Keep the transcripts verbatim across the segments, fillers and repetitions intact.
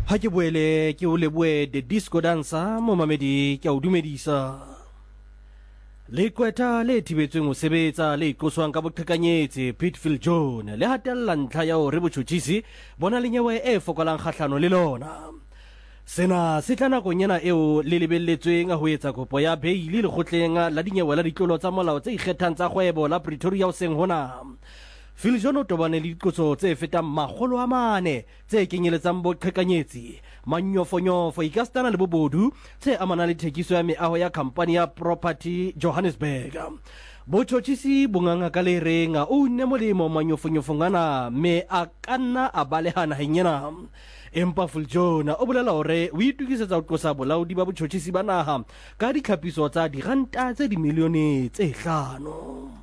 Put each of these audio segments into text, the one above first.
Ha ke boele ke o leboe the disco dancer mo mamedi ke o dumedisa. Le kweta le thibetsweng o sebetsa le iqoswang ka boqhekanyetse Pitfield John le hatella ntlha ya o re botjhotjhisi bona le nyewe e fokolang kgahlano le lona. Sena se tla nakong ena eo le lebelletsweng ho etsa kopo ya beili le kgotleng la dinyewe la ditlolo tsa molao tse ikgethang tsa kgwebo la Pretoria o seng hona. Phil John o tobane le diqoso tse fetang makgolo a mane tse kenyeletsang boqhekanyetsi manyofonyofo ikastana le bobodu tse amana le thekiso ya meaho ya company ya Property Johannesburg. Botjhotjhisi bonganga ka le renga o nne molemo manyofonyofongana me a kanna a balehana henyena. Empa Phil John o bolela hore o itukisetsa ho qosa bolaodi ba botjhotjhisi ba naha ka ditlhapiso tsa diranta tse dimilione tse hlano.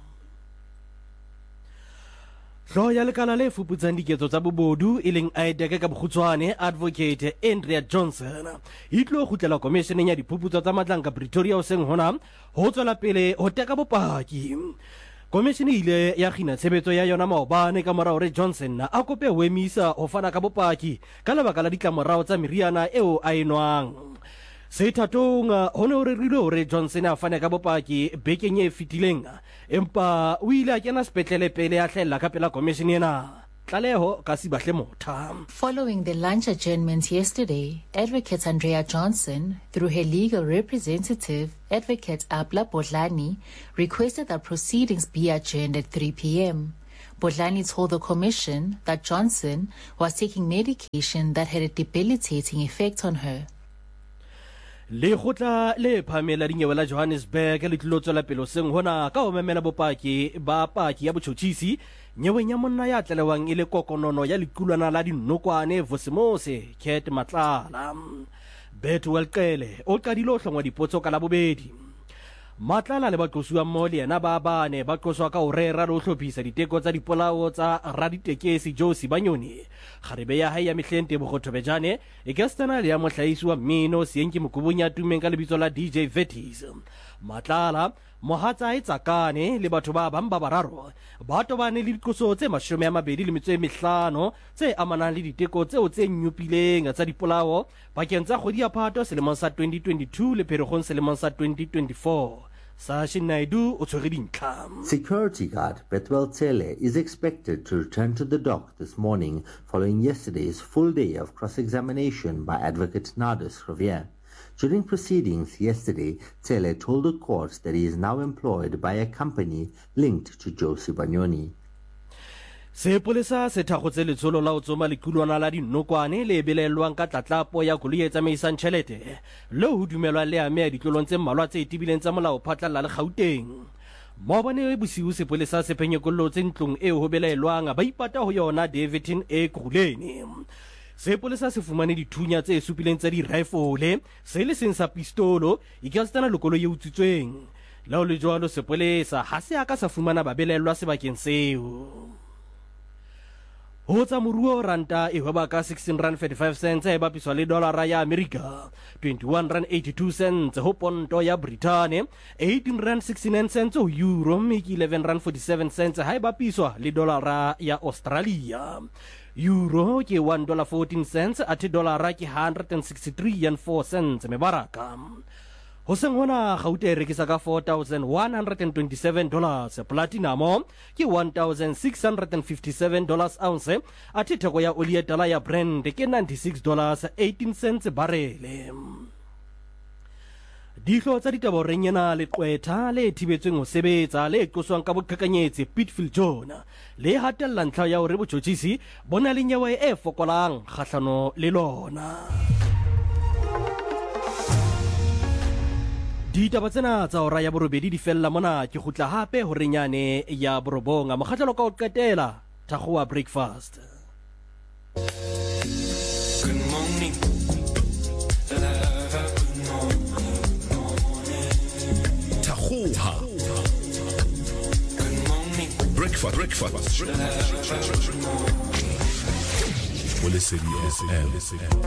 Hlo ya lekala le fuputsang diketso tsa bobodu e leng I D E C ka bokgutshwane Advocate Andrea Johnson e tlo kgutlela komisheneng ya diphuputso tsa matlang ka Pretoria o seng hona ho tswela pele ho teka bopaki. Komishene ile ya khina tshebetso ya yona maobane ka morao re Johnson a kope ho emisa ho fana ka bopaki ka lebaka la ditlamorao tsa meriana eo a enwang. Sethatonga hone hore rile hore Johnson a fane ka bopaki bekeng e fitileng empa o ile a kena sepetlele pele a hlella ka pela commission ena. Tlaleho ka sibahle motha. Following the lunch adjournment yesterday, Advocate Andrea Johnson, through her legal representative, Advocate Abla Bodlani, requested that proceedings be adjourned at three p m Bodlani told the commission that Johnson was taking medication that had a debilitating effect on her. Le khotla le phamela dinyewe la Johannesburg le tlotso la pelo seng hona ka o memela bopaki ba paki ya botjhotjhisi nyewe nya monna ya tlelewang ile kokonono ya likulwana la dinokwane Vosimose Kate Matlala. Betwell Qele o qadilo hlongwa dipotso ka la bobedi. Matlala le baqosuwa mo le yena ba bane ba qoswa ka o rera lo hlophisa diteko tsa dipolao tsa raditekesi Josi Banyoni kharebe ya hae ya mehlente bogothobejane e kastana le ya mohlaisi wa mmino Sienki Mokubunya tumeng ka lebitso la D J Vetis. Matlala mohatsa e tsakane le batho ba bang ba bararo ba tobane le diqoso tse mashome ya mabedi le metso e mehlano tse amanang le diteko tseo tse nyupileng tsa dipolao bakeng tsa kgwedi ya Phato selemong sa twenty twenty-two le Pherekgong selemong sa twenty twenty-four. Security guard Betwell Tsele is expected to return to the dock this morning following yesterday's full day of cross-examination by Advocate Nardus Riviere. During proceedings yesterday, Tsele told the court that he is now employed by a company linked to Josi Banyoni. Sepolesa se thakgotse letsholo la o tsoma lekulwana la dinokwane le belelwang ka tlatlapo ya koloi e tsamaisang tjhelete le ho dumelwa le ame ya ditlolong tse mmalwa tse tibileng tsa molao phatlalla le Gauteng. Maobane bosiu sepolesa se phenyekollo tse ntlong eo ho belelwang ba ipata ho yona Davidton e Kruleni. Sepolesa se fumane dithunya tse supileng tsa di-rifle se le seng sa pistolo ikastana le koloi e utsitsweng. La o le jwalo sepolesa ha se aka sa fumana babelelwa sebakeng seo. Ho tsa moruo ranta e hweba ka sixteen rand thirty-five cents e bapiswa le dolara ya America, twenty-one rand eighty-two cents ho ponto ya Britain, eighteen rand sixty-nine cents ho euro, eleven rand forty-seven cents ha e bapiswa le dolara ya Australia. Euro ke one dollar fourteen cents ati dolara ke one hundred sixty-three and four cents mebaraka. Ho seng hona Gauteng e rekisa ka four thousand one hundred twenty-seven dollars, platinum ke one thousand six hundred fifty-seven dollars ounce, ati theko ya oli ya tala ya Brent ke ninety-six dollars eighteen cents barele. Dihlo tsa ditaba renyena le qwetha le thibetsweng ho sebetsa le qoswang ka boqhekanyetsi Pitfield John le hatella ntlha ya hore botjhotjhisi bona le nyewe e fokolang kgahlano le lona. Ditaba tsena tsa ora ya borobedi di fella mona ke khutla hape ho renyane ya borobonga mokgatlelo ka o qetela Thakgoa breakfast. Good morning. Thakgoa. Good morning. Breakfast breakfast. Well, listen, listen.